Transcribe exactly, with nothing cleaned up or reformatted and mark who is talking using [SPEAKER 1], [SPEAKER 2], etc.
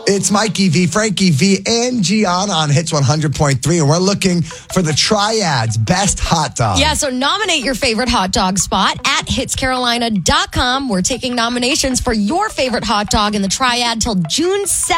[SPEAKER 1] It's Mikey V, Frankie V, and Gianna on Hits one hundred point three, and we're looking for the Triad's best hot dog.
[SPEAKER 2] Yeah, so nominate your favorite hot dog spot at hits carolina dot com. We're taking nominations for your favorite hot dog in the Triad till June seventh.